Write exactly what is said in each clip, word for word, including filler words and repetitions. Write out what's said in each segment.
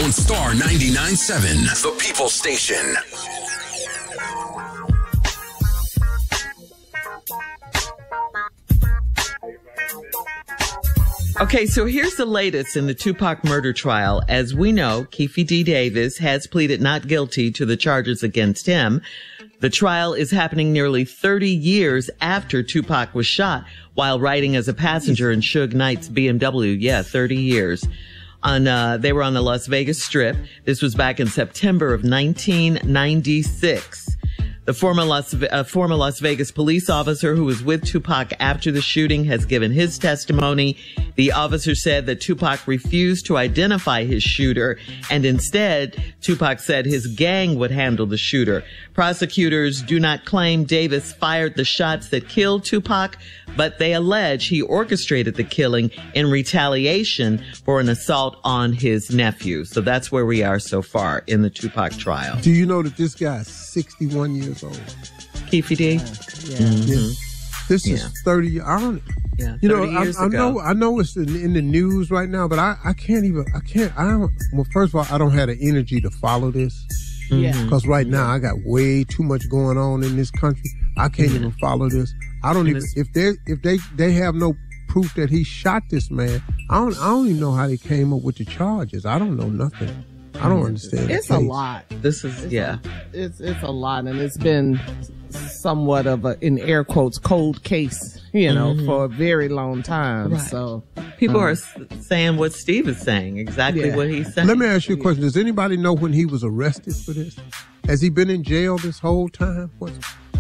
on Star ninety-nine point seven, the People Station. Okay, so here's the latest in the Tupac murder trial. As we know, Keffe D. Davis has pleaded not guilty to the charges against him. The trial is happening nearly thirty years after Tupac was shot while riding as a passenger in Suge Knight's B M W. Yeah, thirty years. On, uh, they were on the Las Vegas Strip. This was back in September of nineteen ninety-six. The former Las, uh, former Las Vegas police officer who was with Tupac after the shooting has given his testimony. The officer said that Tupac refused to identify his shooter, and instead, Tupac said his gang would handle the shooter. Prosecutors do not claim Davis fired the shots that killed Tupac, but they allege he orchestrated the killing in retaliation for an assault on his nephew. So that's where we are so far in the Tupac trial. Do you know that this guy is sixty-one years old? Keffe D? Yeah. Mm-hmm. yeah. This is yeah. thirty. I don't. Yeah, you know, years I, I ago. know. I know it's in, in the news right now, but I, I can't even. I can't. I don't. Well, first of all, I don't have the energy to follow this. Yeah. Because right now I got way too much going on in this country. I can't yeah. even follow this. I don't even. If they if they they have no proof that he shot this man, I don't. I don't even know how they came up with the charges. I don't know nothing. I don't understand. It's a lot. This is it's yeah. A, it's it's a lot, and it's been somewhat of a, in air quotes, cold case, you know, mm-hmm. for a very long time. Right. So people um, are saying what Steve is saying, exactly yeah. what he's saying. Let me ask you a question. Does anybody know when he was arrested for this? Has he been in jail this whole time? What's...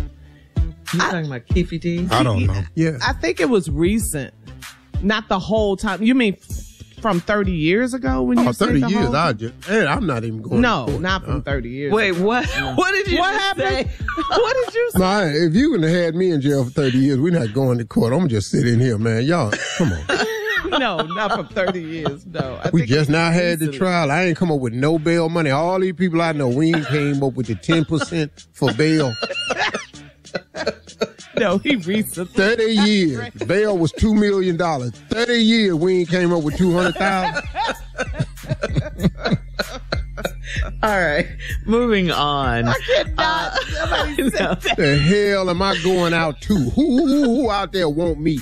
You talking about Keffe D? I don't know. Yeah, I think it was recent, not the whole time. You mean from thirty years ago when you oh, said thirty the years, whole... I just, hey, I'm not even going No, to court. not from thirty years. Wait, what? No. What did you what just happened? say? What did you say? No, if you would have had me in jail for thirty years, we're not going to court. I'm going to just sit in here, man. Y'all, come on. No, not from thirty years, no. I we think just now had recently. the trial. I ain't come up with no bail money. All these people I know, we ain't came up with the ten percent for bail. No, he recently. thirty years. Bail was two million dollars. thirty years, we ain't came up with two hundred thousand dollars. All right, moving on. I cannot. Somebody said that. The hell am I going out to? Who, who, who out there want me?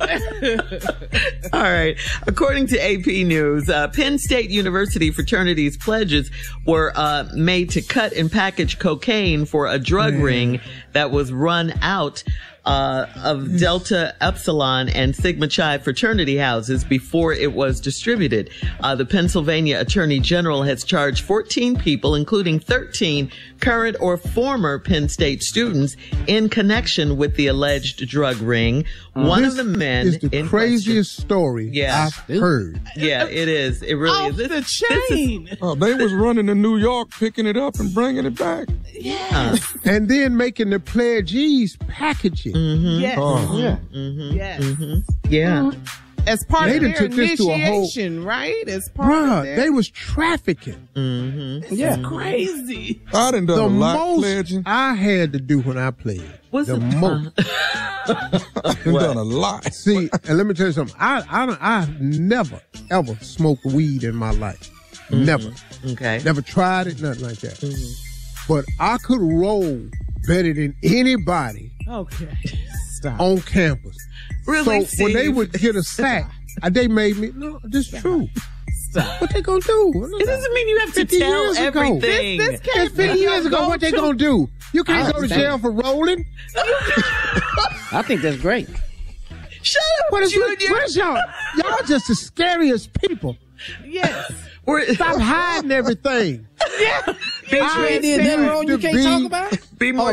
All right. According to A P News, uh, Penn State University fraternities' pledges were uh, made to cut and package cocaine for a drug Man. ring that was run out uh, of Delta Upsilon and Sigma Chi fraternity houses before it was distributed. Uh, the Pennsylvania Attorney General has charged fourteen people, including thirteen current or former Penn State students, in connection with the alleged drug ring. One this of the men is the in craziest question. story yeah. I've heard. Yeah, it is. It really Off is. This, the chain. This is, oh, they was running to New York, picking it up and bringing it back. Yeah. And then making the pledgees packaging. Mm-hmm. Yes. Oh. Yeah. Mm-hmm. Yes. Mm-hmm. Yeah. As part They of done their took this to a whole- initiation, right? As part Bruh, of their... they was trafficking. Mm-hmm. This is crazy. I done done The a lot most pledging. I had to do when I pledged. What's the the- most. I done done a lot. See, and let me tell you something. I I don't, I've never ever smoked weed in my life. Mm-hmm. Never. Okay. Never tried it. Nothing like that. Mm-hmm. But I could roll better than anybody Okay. Stop. on campus. Really, So when they Steve? would get a sack, uh, they made me. No, this is true. Stop. What they gonna do? It doesn't mean you have to fifty tell years ago. everything. This, this can't That's fifty be years your ago. What they go-to. gonna do? You can't I go to understand. jail for rolling. I think that's great. Shut up, What is Junior. what is y'all? Y'all just the scariest people. Yes. We're, Stop hiding everything. Yeah. Bitch, I you did that wrong, you used to can't talk be- about it? be more